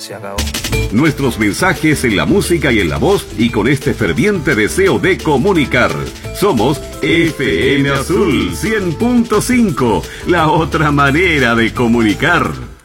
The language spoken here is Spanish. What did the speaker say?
Se acabó. Nuestros mensajes en la música y en la voz, y con este ferviente deseo de comunicar. Somos FM Azul 100.5, la otra manera de comunicar.